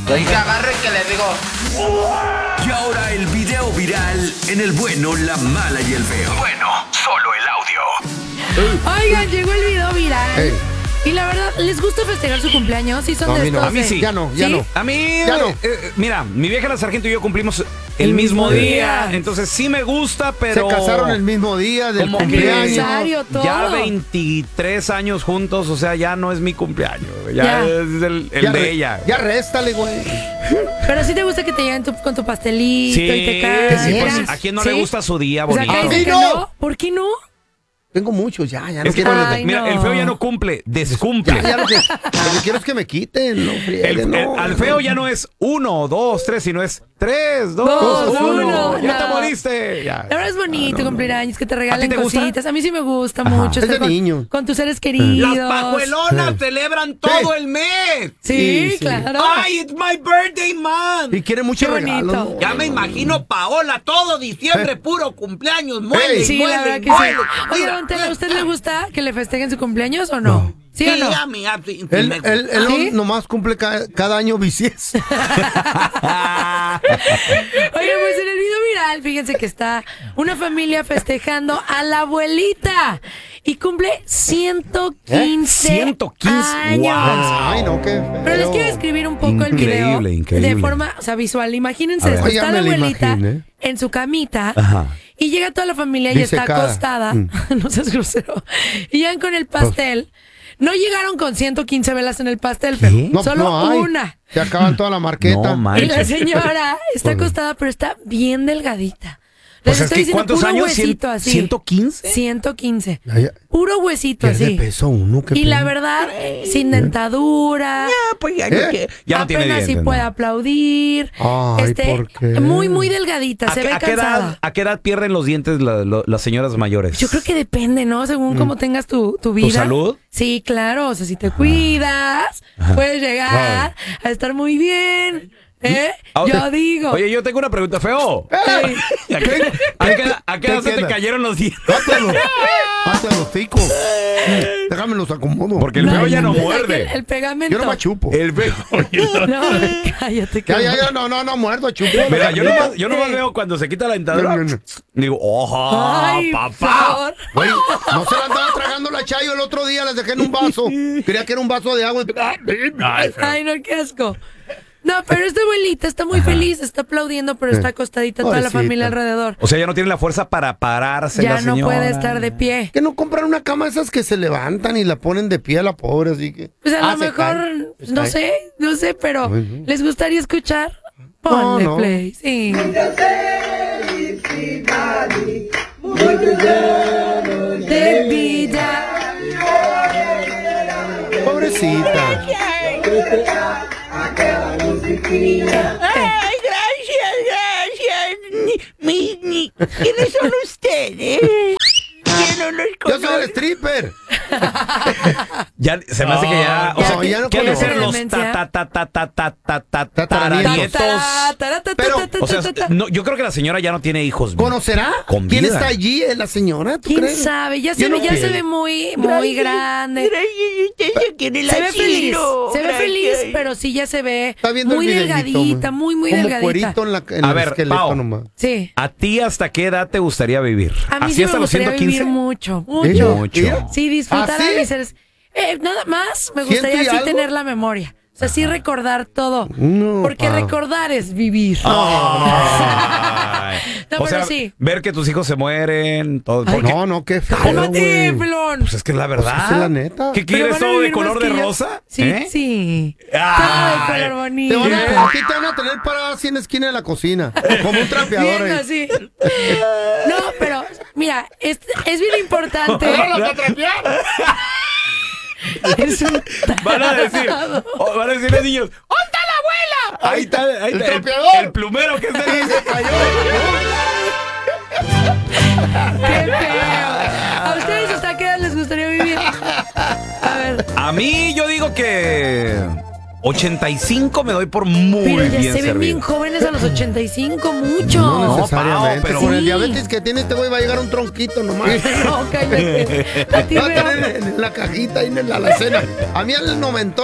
Y que agarre que le digo. Y ahora el video viral en El Bueno, la Mala y el Feo. Bueno, solo el audio. Oigan, llegó el video viral. Hey. Y la verdad, ¿les gusta festejar su cumpleaños? ¿Sí son No, a de mí no. estos? A mí sí. Ya no, ya ¿Sí? no. A mí, Ya no. mira, mi vieja la sargento y yo cumplimos el mismo día. Entonces sí me gusta, pero... Se casaron el mismo día del como que cumpleaños. Aniversario, todo. ya 23 años juntos, o sea, ya no es mi cumpleaños. Ya Ya. es el Ya de re- ella. Ya réstale, güey. Pero sí te gusta que te lleguen con tu pastelito Sí, y te canten. sí, pues, ¿Quieres? ¿a quién no ¿Sí? le gusta su día O sea, bonito? que dicen ¡A mí que no! no. ¿Por qué no? Tengo muchos, ya no Es que, quiero. Ay, mira, no. el feo ya no cumple, descumple. Ya lo que quiero es que me quiten, no frieguen, no. Al feo ya no es 1, 2, 3, sino es 3, 2, Dos, 1. uno. Ya te No. moriste. Ya. La verdad es bonito cumplir años, que te regalen te gusta? cositas. A mí sí me gusta Ajá. mucho Es estar de niño. con tus seres queridos. Las pajuelonas celebran todo el mes. Sí, Sí. claro. Ay, it's my birthday month. Y quiere mucho Qué regalo. bonito. ¿no? Ya me imagino Paola todo diciembre, puro cumpleaños. Muele, Sí, muele, la verdad que muele. sí. Oye, Mira, don Tela, ¿a usted le gusta que le festejen su cumpleaños o no? ¿Sí o no? a mí, sí, Él, me gusta. él ¿Sí? nomás cumple cada año bisies. Oye, pues en el video viral, fíjense que está una familia festejando a la abuelita y cumple 115 115, años. wow. Ay, no, qué feo. Pero les quiero describir un poco el video Increíble, increíble. de forma, o sea, visual. Imagínense A ver. esto, Ay, ya está la me la abuelita imaginé. en su camita Ajá. y llega toda la familia y está Disecada. acostada. No seas grosero. Y llegan con el pastel. No llegaron con 115 velas en el pastel, pero No, solo no hay. una. Se acaban toda la marqueta. No, Y manches. la señora está acostada, pero está bien delgadita. Les Pues es estoy que diciendo ¿cuántos puro años? huesito así. 115. 115. Ya, ya. Puro huesito Pierde así. peso uno, qué Y la pena. verdad, sin dentadura. Pues ya, ¿Eh? Ya no tiene apenas si dientes, puede ¿no? aplaudir. Ay, ¿por qué? Muy, muy delgadita. Se ve ¿A qué cansada. edad pierden los dientes las señoras mayores? Yo creo que depende, ¿no? Según cómo tengas tu vida. salud? Sí, claro. O sea, si te cuidas, puedes llegar a estar muy bien. ¿Eh? Ah, Yo digo. Oye, yo tengo una pregunta, feo. Ey. ¿A qué edad se te queda? cayeron los dientes? Hazte los hocico. Déjame los acomodo. Porque el feo ya no o sea, muerde. que el pegamento. Yo no me chupo. El feo. No, cállate. Ya, no muerdo, chupo. Mira, yo nomás veo cuando se quita la dentadura. No. Digo, ojo, Ay, por papá. favor. Güey, no se la andaba tragando la Chayo el otro día, les dejé en un vaso. Creía que era un vaso de agua. Ay, no, qué asco. No, pero esta abuelita está muy feliz, está aplaudiendo, pero está acostadita toda la Pobrecita. familia alrededor. O sea, ya no tiene la fuerza para pararse Ya la no señora. puede estar de pie. Que no compran una cama esas que se levantan y la ponen de pie a la pobre, así que. Pues a lo se mejor, cae. Pues no cae. sé, pero Bueno. ¿les gustaría escuchar? Ponle no. play, sí. De vida. Pobrecita. Ay, gracias. ¿Quiénes son ustedes? ¿Quién no los Yo soy el conoce? stripper. Ya se me hace que ya. O Ya, sea, ya no ¿qué han de conozco. ser los Demencia. Tataranietos. Pero, O sea, no, yo creo que la señora ya no tiene hijos. ¿Conocerá? Con ¿Quién vida. está allí? ¿La señora? ¿Tú ¿Quién crees? sabe? Ya Yo se no ve, ya se quiero. ve muy grande. Se ve feliz, pero sí ya se ve Está viendo muy el videíto, delgadita, man. muy Como delgadita. cuerito en A el ver, esqueleto Pao. nomás. Sí. ¿A ti hasta qué edad te gustaría vivir? A mí ¿Así sí me hasta los gustaría 115? vivir mucho. Mucho. Sí, disfrutar ¿Ah, sí? a mis seres. Nada más me ¿Ciento gustaría y así algo? tener la memoria. O sea, sí recordar todo. No, Porque Pao. recordar es vivir. Ay. No, O pero sea, sí. ver que tus hijos se mueren, todo. Ay, porque- No, qué feo, ¡Cálmate, güey. pelón! Pues es que es la verdad. Pues es la neta. ¿Qué Pero quieres van a todo de vivir color más de que yo. rosa? Sí, ¿Eh? sí. Ay. Todo de color Te bonito. van a, aquí te van a tener parada así en la esquina de la cocina. Como un trapeador. Bien ahí. así. No, pero mira, es bien importante. Es un Van a decir los niños, ¿dónde está la abuela? Ahí está, el trapeador. el plumero que está ahí. Se cayó. ¡Qué feo! ¿A ustedes hasta qué edad les gustaría vivir? A ver. A mí yo digo que 85 me doy por muy Pero ya bien se ven bien servido. jóvenes a los 85, mucho. No necesariamente. Pao, pero- Con el Sí. diabetes que tiene este güey va a llegar un tronquito nomás. No, cállate. A ti, Va a pero- tener en la cajita y en la alacena. A mí al 90